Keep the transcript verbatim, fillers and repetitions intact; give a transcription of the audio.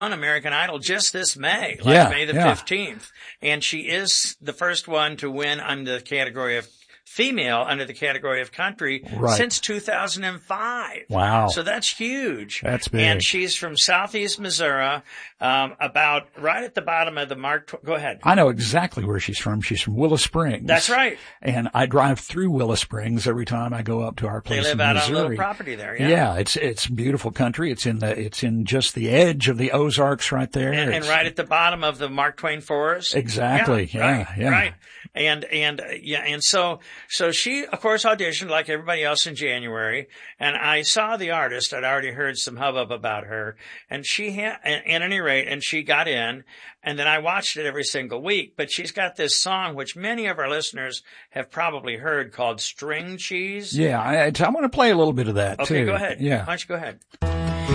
on American Idol just this May, like Yeah, May the yeah. fifteenth. And she is the first one to win under the category of female under the category of country Right. since two thousand five. Wow. So that's huge. That's big. And she's from Southeast Missouri, um, about right at the bottom of the Mark. Tw- Go ahead. I know exactly where she's from. She's from Willow Springs. That's right. And I drive through Willow Springs every time I go up to our They place live in out Missouri. on a little property there. Yeah. Yeah, it's it's beautiful country. It's in the it's in just the edge of the Ozarks right there. And, and It's- right at the bottom of the Mark Twain Forest. Exactly. Yeah, Yeah, right, yeah. right. And, and, uh, yeah, and so, so she, of course, auditioned like everybody else in January. And I saw the artist. I'd already heard some hubbub about her. And she had, at any rate, and she got in. And then I watched it every single week. But she's got this song, which many of our listeners have probably heard, called String Cheese. Yeah, I, I want to play a little bit of that Okay, too. go ahead. Yeah. Why don't you go ahead?